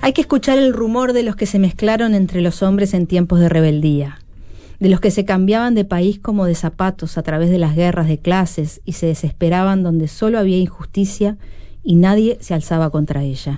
Hay que escuchar el rumor de los que se mezclaron entre los hombres en tiempos de rebeldía, de los que se cambiaban de país como de zapatos a través de las guerras de clases y se desesperaban donde solo había injusticia y nadie se alzaba contra ella.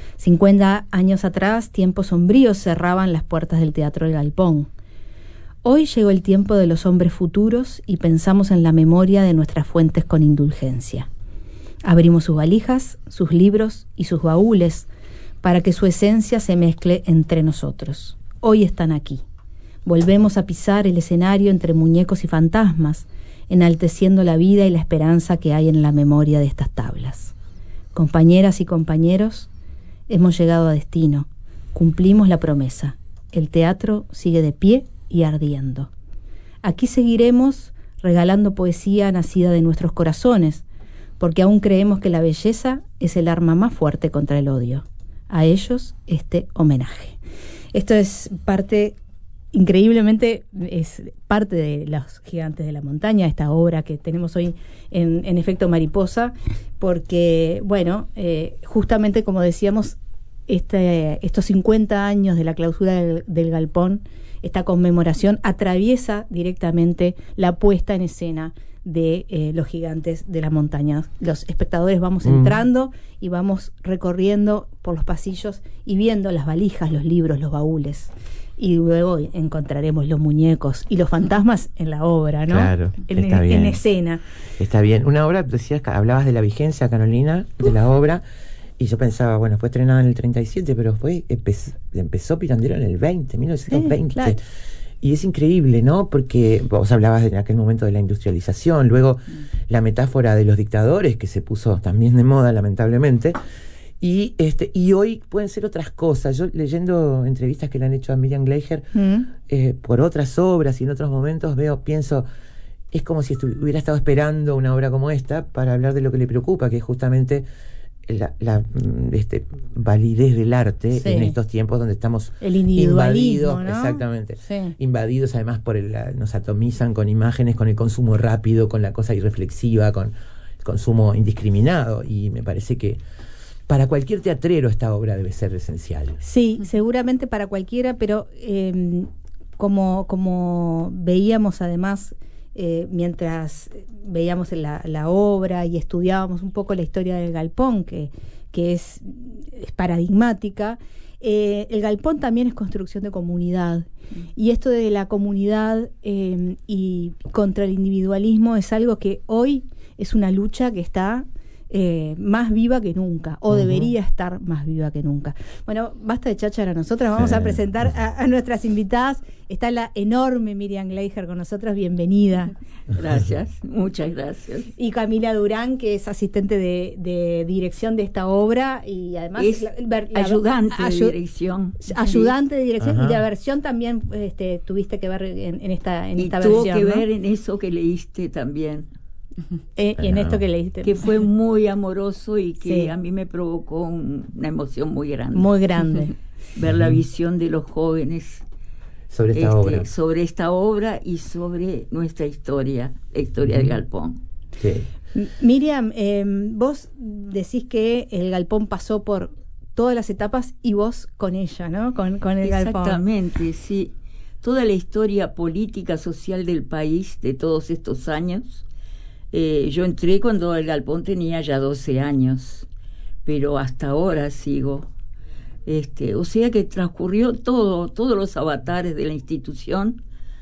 50 años atrás, tiempos sombríos cerraban las puertas del Teatro El Galpón. Hoy llegó el tiempo de los hombres futuros y pensamos en la memoria de nuestras fuentes con indulgencia. Abrimos sus valijas, sus libros y sus baúles para que su esencia se mezcle entre nosotros. Hoy están aquí. Volvemos a pisar el escenario entre muñecos y fantasmas, enalteciendo la vida y la esperanza que hay en la memoria de estas tablas. Compañeras y compañeros, hemos llegado a destino. Cumplimos la promesa. El teatro sigue de pie y ardiendo. Aquí seguiremos regalando poesía nacida de nuestros corazones, porque aún creemos que la belleza es el arma más fuerte contra el odio. A ellos este homenaje. Esto es parte, increíblemente, es parte de Los Gigantes de la Montaña, esta obra que tenemos hoy en Efecto Mariposa, porque, bueno, justamente como decíamos, estos 50 años de la clausura del Galpón, esta conmemoración atraviesa directamente la puesta en escena de Los Gigantes de la Montaña. Los espectadores vamos entrando y vamos recorriendo por los pasillos y viendo las valijas, los libros, los baúles. Y luego encontraremos los muñecos y los fantasmas en la obra, ¿no? Claro, está bien. En escena. Está bien. Una obra, decías, hablabas de la vigencia, Carolina, de la obra, y yo pensaba, bueno, fue estrenada en el 37, pero empezó Pirandello en el 1920. Sí, claro. Y es increíble, ¿no? Porque vos hablabas en aquel momento de la industrialización, luego la metáfora de los dictadores, que se puso también de moda, lamentablemente, y hoy pueden ser otras cosas. Yo, leyendo entrevistas que le han hecho a Miriam Gleicher por otras obras y en otros momentos, pienso, es como si hubiera estado esperando una obra como esta para hablar de lo que le preocupa, que es justamente la validez del arte, sí, en estos tiempos donde estamos el individualismo, invadidos, ¿no? Exactamente, sí, invadidos además por nos atomizan con imágenes, con el consumo rápido, con la cosa irreflexiva, con el consumo indiscriminado, y me parece que para cualquier teatrero esta obra debe ser esencial. Sí, seguramente para cualquiera, pero como veíamos además, mientras veíamos la obra y estudiábamos un poco la historia del Galpón, que es paradigmática, el Galpón también es construcción de comunidad, y esto de la comunidad y contra el individualismo es algo que hoy es una lucha que está más viva que nunca, o debería estar más viva que nunca. Bueno, basta de cháchara, nosotras vamos a presentar a nuestras invitadas. Está la enorme Miriam Gleicher con nosotros, bienvenida. Gracias, muchas gracias. Y Camila Durán, que es asistente de dirección de esta obra y además es ayudante de dirección. Ayudante de dirección. Ajá. Y la versión también tuviste que ver en esta versión. Tuvo que ¿no? ver en eso que leíste también. En esto que leíste. Que fue muy amoroso y que sí, a mí me provocó una emoción muy grande. Muy grande. Ver la visión de los jóvenes sobre esta obra y sobre nuestra historia, la historia del Galpón. Sí. Miriam, vos decís que el Galpón pasó por todas las etapas y vos con ella, ¿no? Con el Galpón. Exactamente, sí. Toda la historia política, social del país de todos estos años. Yo entré cuando el Galpón tenía ya 12 años, pero hasta ahora sigo. O sea que transcurrió todos los avatares de la institución,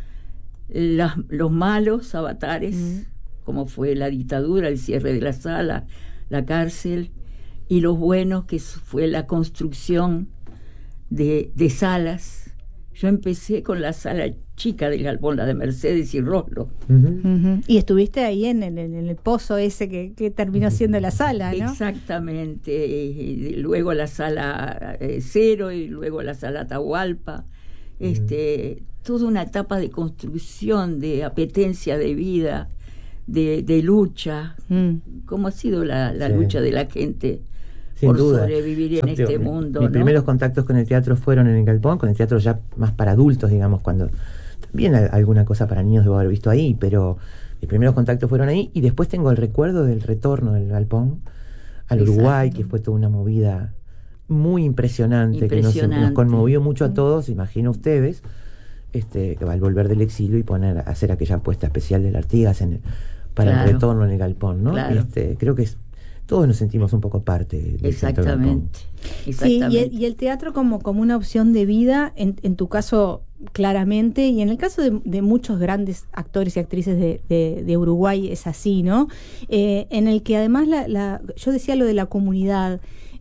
los malos avatares, como fue la dictadura, el cierre de la sala, la cárcel, y los buenos, que fue la construcción de salas. Yo empecé con la sala chica del Galpón, la de Mercedes y Roslo. Y estuviste ahí en el pozo ese que terminó siendo la sala, ¿no? Exactamente. Y luego la sala Cero y luego la sala Atahualpa. Toda una etapa de construcción, de apetencia de vida, de lucha. ¿Cómo ha sido la lucha de la gente? Sin por duda. Sobrevivir en este mundo. Mis primeros contactos con el teatro fueron en el Galpón, con el teatro ya más para adultos, digamos, cuando también alguna cosa para niños debo haber visto ahí, pero mis primeros contactos fueron ahí, y después tengo el recuerdo del retorno del Galpón al Uruguay, que fue toda una movida muy impresionante. Que nos conmovió mucho a todos, imagino ustedes, al volver del exilio y hacer aquella puesta especial del Artigas para el retorno en el galpón, ¿no? Claro. Creo que todos nos sentimos un poco parte del Exactamente. Sí, y el teatro como una opción de vida, en tu caso claramente, y en el caso de muchos grandes actores y actrices de Uruguay es así, ¿no? En el que además yo decía lo de la comunidad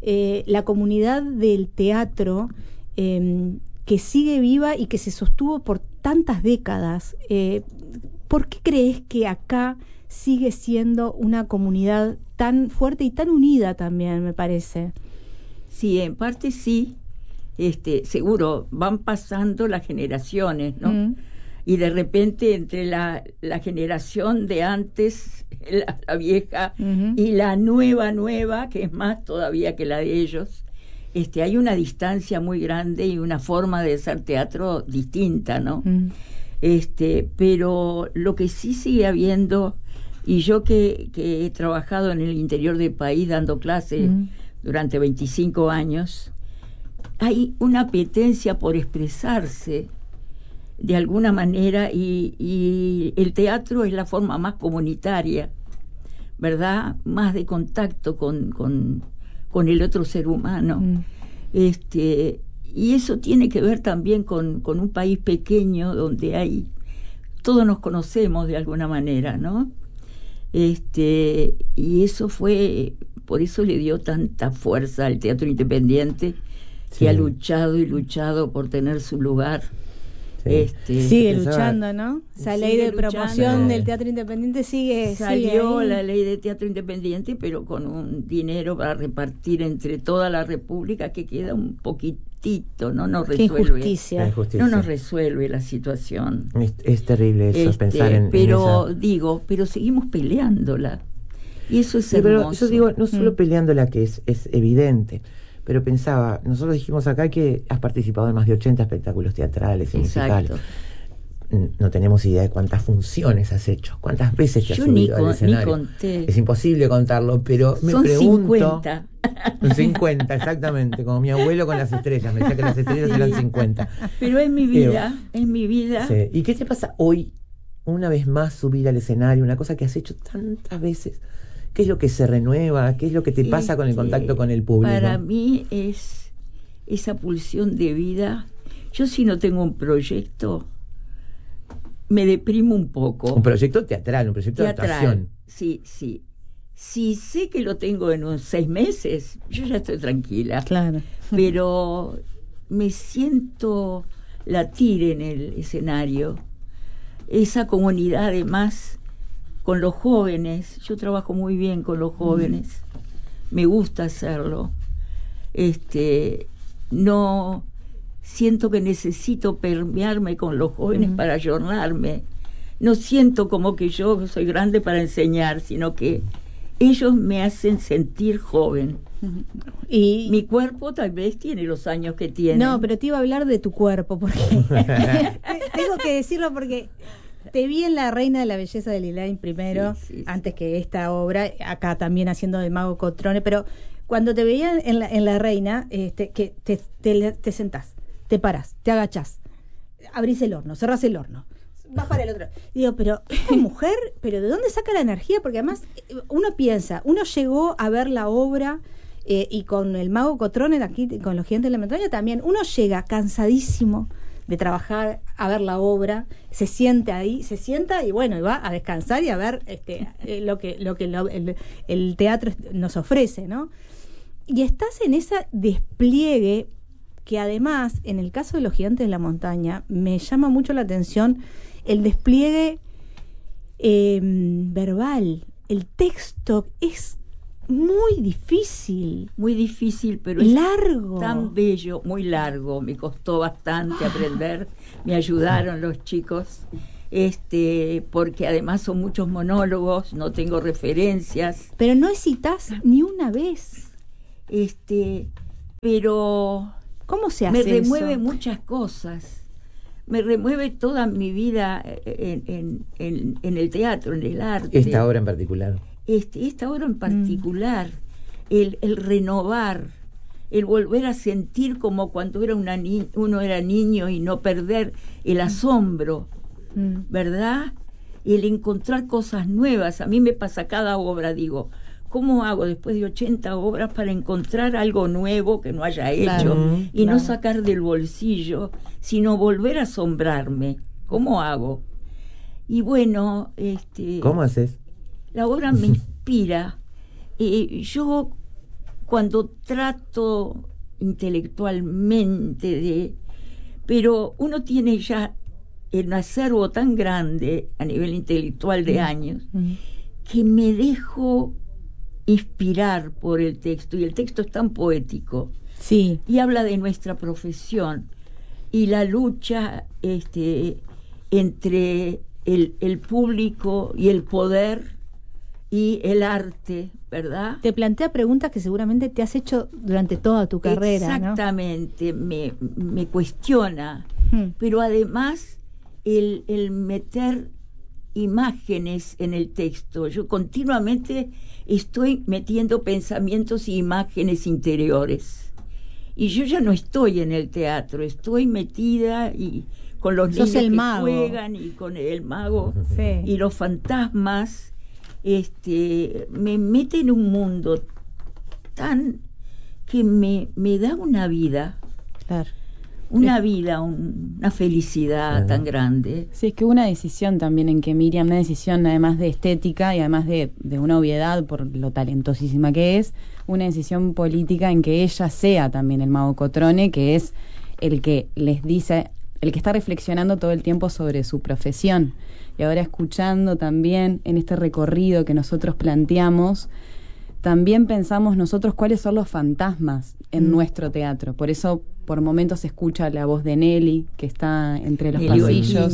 del teatro, que sigue viva y que se sostuvo por tantas décadas. ¿Por qué crees que acá sigue siendo una comunidad tan fuerte y tan unida también, me parece? Sí, en parte sí. Seguro van pasando las generaciones, ¿no? Y de repente entre la generación de antes, la vieja, y la nueva, que es más todavía que la de ellos, hay una distancia muy grande y una forma de hacer teatro distinta, ¿no? Pero lo que sí sigue habiendo, y yo que he trabajado en el interior del país dando clases durante 25 años, hay una apetencia por expresarse de alguna manera, y el teatro es la forma más comunitaria, ¿verdad? Más de contacto con el otro ser humano. Y eso tiene que ver también con un país pequeño donde todos nos conocemos de alguna manera, ¿no? Y eso por eso le dio tanta fuerza al teatro independiente, que ha luchado y luchado por tener su lugar. Sigue luchando, ¿no? Esa ley de promoción del teatro independiente salió la ley de teatro independiente, pero con un dinero para repartir entre toda la República que queda un poquitito, no nos resuelve. Qué injusticia. No nos resuelve la situación. Es terrible eso, pensar en pero seguimos peleándola, y eso es hermoso. Pero yo digo, no solo peleándola, que es evidente, pero pensaba, nosotros dijimos acá que has participado en más de 80 espectáculos teatrales y musicales. No tenemos idea de cuántas funciones has hecho, cuántas veces te has subido al escenario. Ni conté. Es imposible contarlo, pero me pregunto... 50, exactamente, como mi abuelo con las estrellas, me decía que las estrellas eran 50. Pero es mi vida, es mi vida. Sí. ¿Y qué te pasa hoy, una vez más, subir al escenario, una cosa que has hecho tantas veces? ¿Qué es lo que se renueva? ¿Qué es lo que te pasa con el contacto con el público? Para mí es esa pulsión de vida. Yo, si no tengo un proyecto, me deprimo un poco. Un proyecto teatral, un proyecto de actuación. Sí. Si sé que lo tengo en unos 6 meses, yo ya estoy tranquila. Claro. Pero me siento latir en el escenario. Esa comunidad, además, con los jóvenes. Yo trabajo muy bien con los jóvenes. Me gusta hacerlo. No siento que necesito permearme con los jóvenes para ayornarme. No siento como que yo soy grande para enseñar, sino que ellos me hacen sentir joven. Y mi cuerpo tal vez tiene los años que tiene. No, pero te iba a hablar de tu cuerpo, porque tengo que decirlo, porque te vi en La Reina de la Belleza de Lilane primero, antes que esta obra, acá también haciendo del Mago Cotrone, pero cuando te veía en la Reina, que te sentás, te parás, te agachás, abrís el horno, cerrás el horno, vas para el otro. Digo, pero mujer, ¿pero de dónde saca la energía? Porque además uno piensa, uno llegó a ver la obra, y con el Mago Cotrone aquí, con los Gigantes de la Montaña también, uno llega cansadísimo de trabajar, a ver la obra, se sienta y bueno, y va a descansar y a ver lo que el teatro nos ofrece, ¿no? Y estás en ese despliegue que además, en el caso de los Gigantes de la Montaña, me llama mucho la atención el despliegue verbal. El texto es muy difícil, pero largo, es tan bello, muy largo. Me costó bastante aprender, me ayudaron los chicos, porque además son muchos monólogos, no tengo referencias. Pero no citas ni una vez. Pero ¿cómo se hace eso? Me remueve muchas cosas. Me remueve toda mi vida en el teatro, en el arte. Esta obra en particular. Esta obra en particular, el renovar, el volver a sentir como cuando era uno era niño y no perder el asombro, ¿verdad? El encontrar cosas nuevas. A mí me pasa cada obra, digo, ¿cómo hago después de 80 obras para encontrar algo nuevo que no haya hecho y no sacar del bolsillo, sino volver a asombrarme? ¿Cómo hago? Y bueno, ¿cómo haces? La obra me inspira. Yo cuando trato intelectualmente pero uno tiene ya el acervo tan grande a nivel intelectual de años que me dejo inspirar por el texto, y el texto es tan poético, sí, y habla de nuestra profesión y la lucha entre el público y el poder y el arte, ¿verdad? Te plantea preguntas que seguramente te has hecho durante toda tu carrera, exactamente, ¿no? me cuestiona, pero además el meter imágenes en el texto. Yo continuamente estoy metiendo pensamientos y imágenes interiores. Y yo ya no estoy en el teatro, estoy metida y con los niños que juegan y con el mago y los fantasmas. Me mete en un mundo tan que me da una vida. Claro. Una vida, una felicidad tan grande. Sí, es que hubo una decisión también en que Miriam, una decisión además de estética y además de una obviedad por lo talentosísima que es, una decisión política en que ella sea también el mago Cotrone, que es el que les dice, el que está reflexionando todo el tiempo sobre su profesión. Y ahora escuchando también en este recorrido que nosotros planteamos, también pensamos nosotros cuáles son los fantasmas en nuestro teatro. Por eso por momentos se escucha la voz de Nelly, que está entre los pasillos,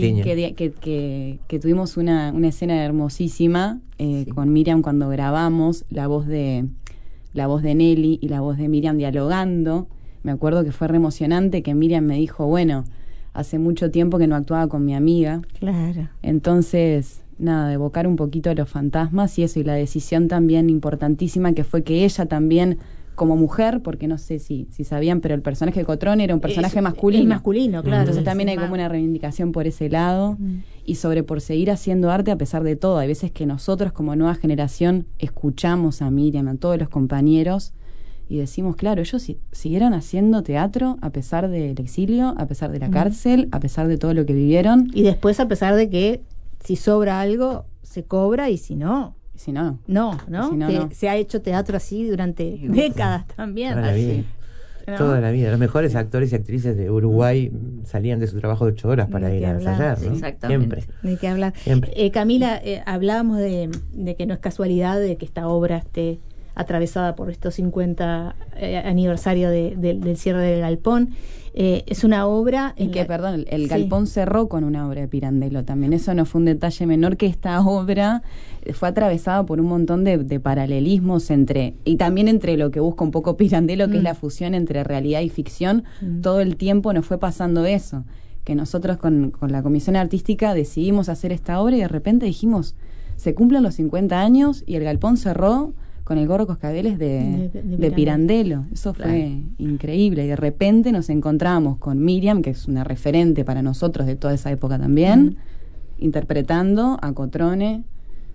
que tuvimos una escena hermosísima con Miriam cuando grabamos la voz de Nelly y la voz de Miriam dialogando. Me acuerdo que fue re emocionante, que Miriam me dijo, bueno, hace mucho tiempo que no actuaba con mi amiga. Claro. Entonces, nada, evocar un poquito a los fantasmas y eso, y la decisión también importantísima que fue que ella también, como mujer, porque no sé si sabían, pero el personaje de Cotrone era un personaje masculino. Es masculino, claro. Entonces también hay como una reivindicación por ese lado y por seguir haciendo arte a pesar de todo. Hay veces que nosotros como nueva generación escuchamos a Miriam, a todos los compañeros y decimos, claro, ellos siguieron haciendo teatro a pesar del exilio, a pesar de la cárcel, a pesar de todo lo que vivieron. Y después a pesar de que si sobra algo, se cobra, y si no... Si no. No. No. Se ha hecho teatro así durante décadas también. Toda la vida. ¿No? Toda la vida. Los mejores actores y actrices de Uruguay salían de su trabajo de 8 horas para ir a ensayar, ¿no? Exactamente. Siempre. De qué hablar. Siempre. Camila, hablábamos de que no es casualidad de que esta obra esté atravesada por estos 50 aniversario del cierre del Galpón. Es una obra... Y que, perdón, el Galpón cerró con una obra de Pirandello también. Eso no fue un detalle menor, que esta obra fue atravesada por un montón de paralelismos y también entre lo que busca un poco Pirandello, que es la fusión entre realidad y ficción. Todo el tiempo nos fue pasando eso, que nosotros con la comisión artística decidimos hacer esta obra y de repente dijimos, se cumplen los 50 años y el Galpón cerró con el gorro Cascabeles de Pirandello. Eso fue increíble. Y de repente nos encontramos con Miriam, que es una referente para nosotros de toda esa época también, interpretando a Cotrone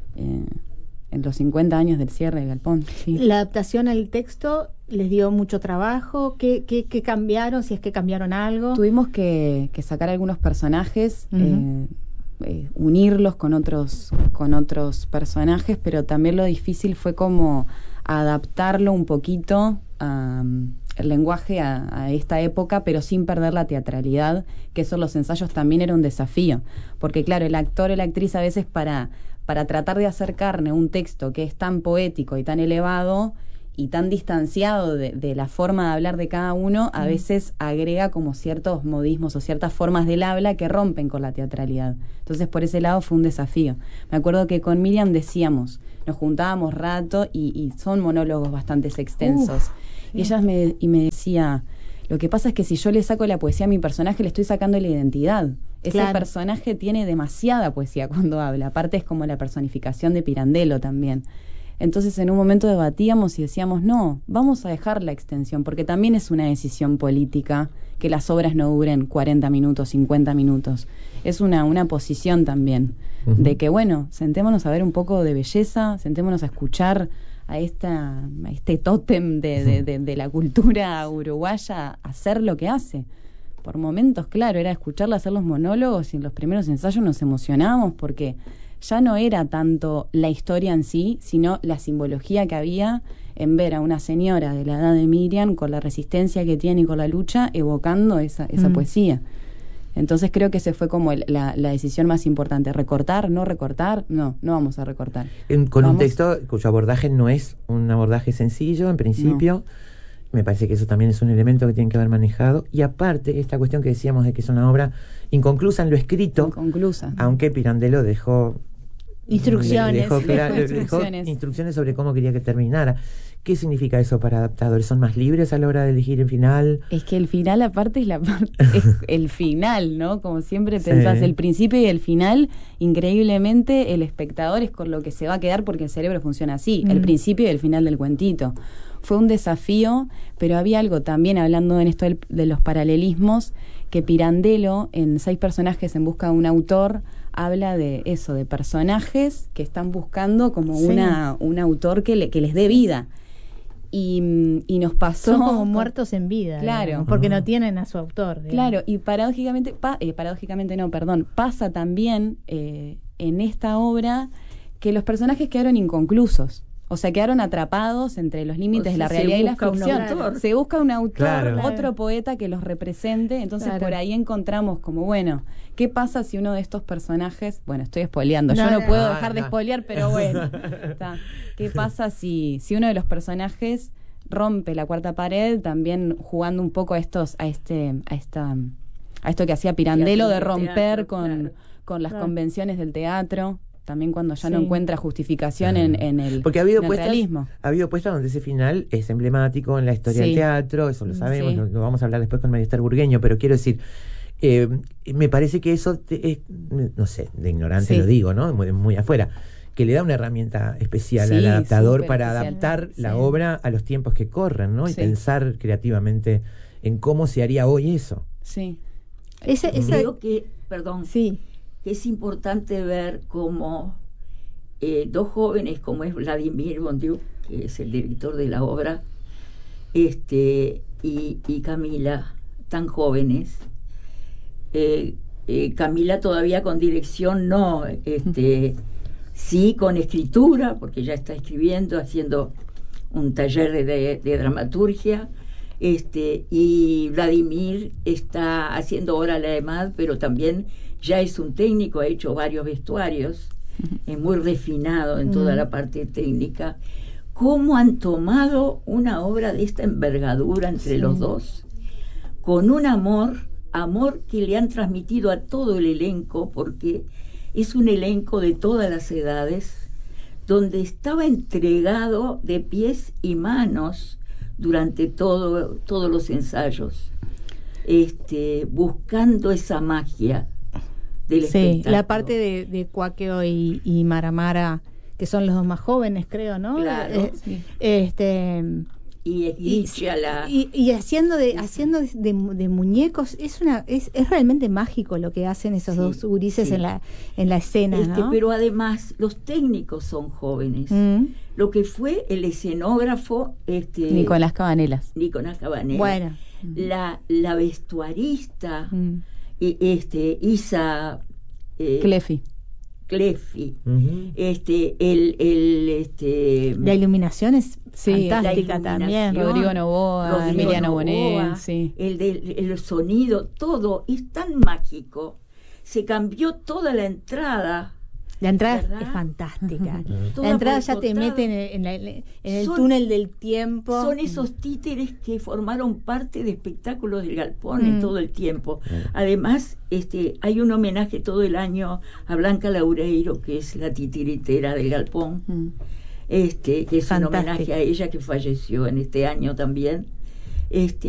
en los 50 años del cierre del Galpón. Sí. La adaptación al texto les dio mucho trabajo. ¿Qué cambiaron? Si es que cambiaron algo. Tuvimos que sacar algunos personajes, unirlos con otros personajes, pero también lo difícil fue como adaptarlo un poquito el lenguaje a esta época, pero sin perder la teatralidad, que eso en los ensayos también era un desafío, porque claro, el actor o la actriz a veces para tratar de hacer carne un texto que es tan poético y tan elevado y tan distanciado de la forma de hablar de cada uno, a veces agrega como ciertos modismos o ciertas formas del habla que rompen con la teatralidad. Entonces, por ese lado fue un desafío. Me acuerdo que con Miriam decíamos, nos juntábamos rato y son monólogos bastante extensos. Y ella me decía, lo que pasa es que si yo le saco la poesía a mi personaje, le estoy sacando la identidad. Ese personaje tiene demasiada poesía cuando habla. Aparte es como la personificación de Pirandello también. Entonces en un momento debatíamos y decíamos, no, vamos a dejar la extensión, porque también es una decisión política que las obras no duren 40 minutos, 50 minutos. Es una posición también de que, bueno, sentémonos a ver un poco de belleza, sentémonos a escuchar a este tótem de la cultura uruguaya hacer lo que hace. Por momentos, claro, era escucharla hacer los monólogos y en los primeros ensayos nos emocionábamos porque ya no era tanto la historia en sí, sino la simbología que había en ver a una señora de la edad de Miriam con la resistencia que tiene y con la lucha evocando esa poesía. Entonces creo que ese fue como la decisión más importante. ¿Recortar? ¿No recortar? No vamos a recortar. Con un texto cuyo abordaje no es un abordaje sencillo, en principio. No. Me parece que eso también es un elemento que tiene que haber manejado. Y aparte, esta cuestión que decíamos de que es una obra inconclusa en lo escrito. Inconclusa. Aunque Pirandello dejó instrucciones. Dejó instrucciones sobre cómo quería que terminara. ¿Qué significa eso para adaptadores? ¿Son más libres a la hora de elegir el final? Es que el final aparte es el final, ¿no? Como siempre pensás, el principio y el final, increíblemente el espectador es con lo que se va a quedar porque el cerebro funciona así, el principio y el final del cuentito. Fue un desafío, pero había algo también, hablando en esto de los paralelismos, que Pirandello, en 6 personajes en busca de un autor, habla de eso, de personajes que están buscando como un autor que les dé vida. Y nos pasó... Son como muertos en vida, claro, digamos, porque no tienen a su autor. Digamos. Claro, y paradójicamente pasa también en esta obra que los personajes quedaron inconclusos. O sea, quedaron atrapados entre los límites de la realidad y la ficción. Se busca un autor, otro poeta que los represente. Entonces, por ahí encontramos como, bueno, ¿qué pasa si uno de estos personajes... Bueno, estoy spoileando. Yo no puedo dejar de spoilear, pero bueno. ¿Qué pasa si uno de los personajes rompe la cuarta pared, también jugando un poco a esto que hacía Pirandello de romper con las convenciones del teatro? También cuando ya no encuentra justificación en el porque ha habido realismo. Ha habido puestas donde ese final es emblemático en la historia del teatro, eso lo sabemos, lo vamos a hablar después con María Esther Burgueño, pero quiero decir, me parece que eso es, no sé, de ignorante lo digo, ¿no? Muy afuera, que le da una herramienta especial al adaptador para adaptar la obra a los tiempos que corren, ¿no? Y pensar creativamente en cómo se haría hoy eso. Sí. Creo que, que es importante ver cómo 2 jóvenes, como es Vladimir Bondiuk, que es el director de la obra, y Camila, tan jóvenes. Camila todavía con dirección no, sí con escritura, porque ya está escribiendo, haciendo un taller de dramaturgia, y Vladimir está haciendo ahora la EMAD, pero también ya es un técnico, ha hecho varios vestuarios, es muy refinado en toda la parte técnica. ¿Cómo han tomado una obra de esta envergadura entre los dos? Con un amor que le han transmitido a todo el elenco, porque es un elenco de todas las edades, donde estaba entregado de pies y manos durante todos los ensayos, buscando esa magia del espectáculo. La parte de Cuáqueo y Maramara, que son los 2 más jóvenes, creo, ¿no? Claro. Y haciendo de muñecos, es realmente mágico lo que hacen esos 2 gurises en la escena, ¿no? Pero además los técnicos son jóvenes. Lo que fue el escenógrafo Nicolás Cabanelas. Bueno, la vestuarista Isa Clefi. La iluminación es fantástica también. Rodrigo Novoa, Emiliano Bonet, el sonido, todo es tan mágico. Se cambió toda la entrada. La entrada es fantástica. La entrada ya te mete en el túnel del tiempo. Son esos títeres que formaron parte de espectáculos del Galpón en todo el tiempo. Además, hay un homenaje todo el año a Blanca Laureiro, que es la titiritera del Galpón, que es un homenaje a ella, que falleció en este año también.